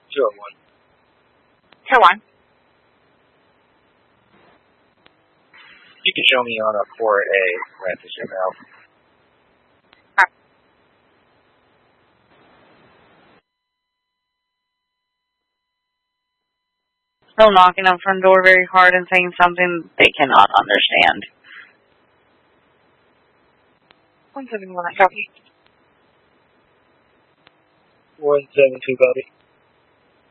01. Come on. You can show me on a 4A right to zoom out. Still knocking on front door very hard and saying something they cannot understand. 171, copy. 172, copy.